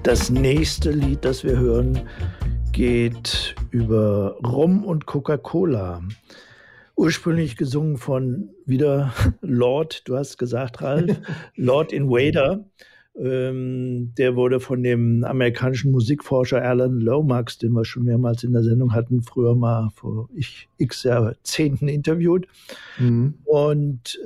Das nächste Lied, das wir hören, geht über Rum und Coca-Cola. Ursprünglich gesungen von wieder Lord, du hast gesagt, Ralf, Lord Invader. Der wurde von dem amerikanischen Musikforscher Alan Lomax, den wir schon mehrmals in der Sendung hatten, früher mal vor x Jahrzehnten interviewt. Und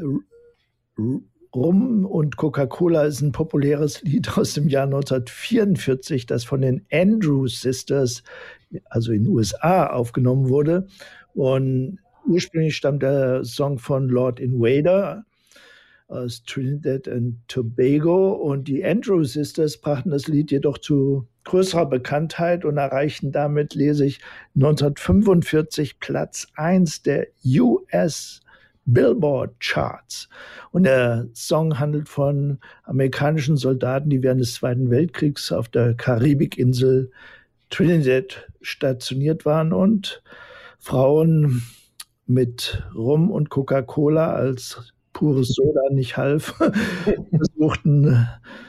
Rum und Coca-Cola ist ein populäres Lied aus dem Jahr 1944, das von den Andrews Sisters, also in den USA, aufgenommen wurde. Und ursprünglich stammt der Song von Lord Invader aus Trinidad und Tobago. Und die Andrews Sisters brachten das Lied jedoch zu größerer Bekanntheit und erreichten damit, lese ich, 1945 Platz 1 der US Billboard Charts. Und der Song handelt von amerikanischen Soldaten, die während des Zweiten Weltkriegs auf der Karibikinsel Trinidad stationiert waren und Frauen mit Rum und Coca-Cola als pures Soda nicht half, versuchten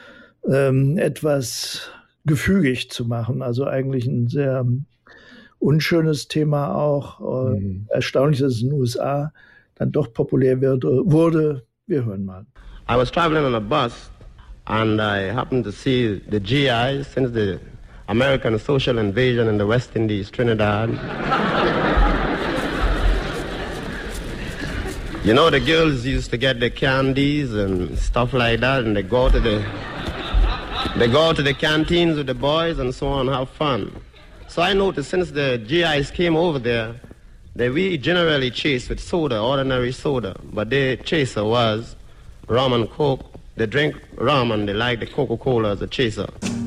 etwas gefügig zu machen. Also eigentlich ein sehr unschönes Thema auch. Erstaunlich, dass es in den USA dann doch populär wurde. Wir hören mal. I was traveling on a bus and I happened to see the GIs since the American social invasion in the West Indies, Trinidad. You know, the girls used to get the candies and stuff like that, and they go to the canteens with the boys and so on, have fun. So I noticed since the GIs came over there, we generally chase with soda, ordinary soda, but their chaser was rum and coke. They drink rum and they like the Coca-Cola as a chaser.